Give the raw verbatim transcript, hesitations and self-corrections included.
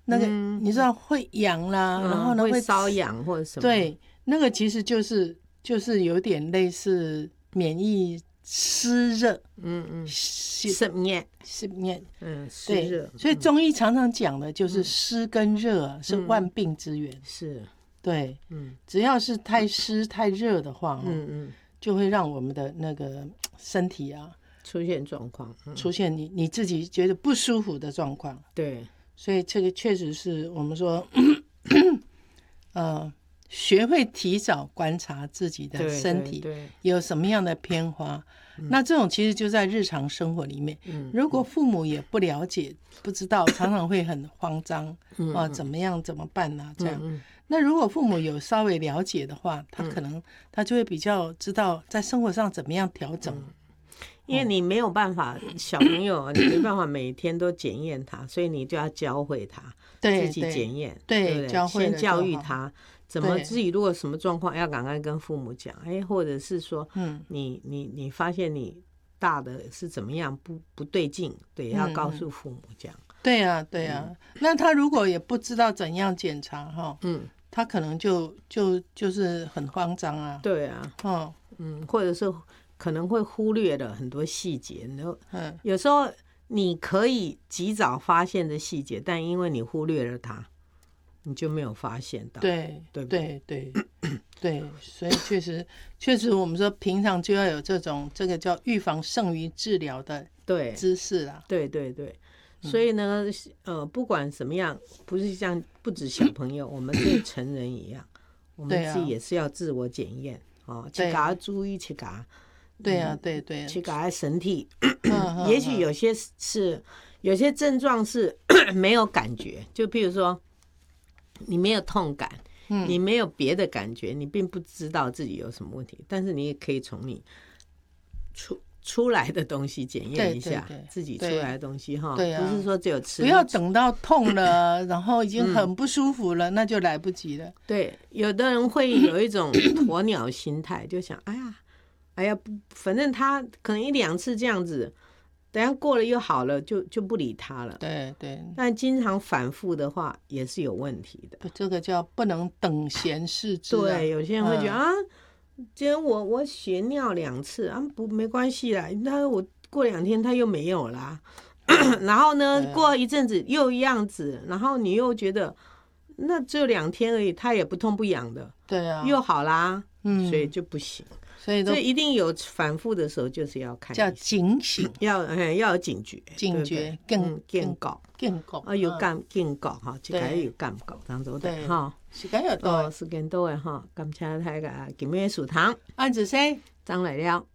那个、嗯、你知道会痒啦，嗯、然后呢会瘙痒或者什么， 对，那个其实就是就是有点类似免疫湿热， 嗯嗯，湿热湿热， 嗯，湿热， 所以中医常常讲的就是湿跟热、啊嗯、是万病之源， 是， 对，嗯，只要是太湿太热的话，嗯嗯，就会让我们的那个身体啊出现状况， 嗯、出现你你自己觉得不舒服的状况， 对，所以这个确实是我们说，呃。学会提早观察自己的身体有什么样的偏花，那这种其实就在日常生活里面、嗯、如果父母也不了解不知道，常常会很慌张、啊、怎么样怎么办啊这样、嗯、那如果父母有稍微了解的话，他可能他就会比较知道在生活上怎么样调整、嗯、 因为你没有办法小朋友你没办法每天都检验他，所以你就要教会他自己检验， 对, 对, 对, 对教会先教育他怎么自己如果什么状况要赶快跟父母讲，哎，或者是说，嗯，你你你发现你大的是怎么样不不对劲，对，要告诉父母这样。 嗯、对啊，对啊、嗯。那他如果也不知道怎样检查哈，嗯，他可能就就就是很慌张啊。 对啊，哦，嗯，或者是可能会忽略了很多细节，然后，嗯，有时候你可以及早发现的细节，但因为你忽略了它。你就没有发现到， 对对对对对，所以确实确实，我们说平常就要有这种这个叫预防胜于治疗的知识啦。 对对对，所以呢，呃，不管怎么样，不是像不止小朋友，我们对成人一样，我们自己也是要自我检验啊，去给他注意，去给他， 对啊对对， 去给他身体，也许有些是有些症状是没有感觉，就譬如说。你没有痛感、嗯、你没有别的感觉，你并不知道自己有什么问题，但是你也可以从你出出来的东西检验一下，对对对，自己出来的东西哈，对啊，不是说只有吃， 不要等到痛了然后已经很不舒服了、嗯、那就来不及了。 对，有的人会有一种鸵鸟心态就想哎呀哎呀，反正他可能一两次这样子，等下过了又好了，就就不理他了。 对对， 但经常反复的话也是有问题的。 这个叫不能等闲视之、啊。 对，有些人会觉得、嗯、啊，今天我我血尿两次啊，不没关系啦，那我过两天他又没有啦。然后呢，啊、过一阵子又一样子，然后你又觉得那只有两天而已，他也不痛不痒的， 对啊， 又好啦，嗯，所以就不行。所以一定有反复的时候，就是要看叫警醒， 要要有警觉， 警觉更警告， 警告啊，有感警告哈，这个有感告当中的哈， 时间又到， 时间到的哈，感谢大家今日的收听， 安子生， 张来了。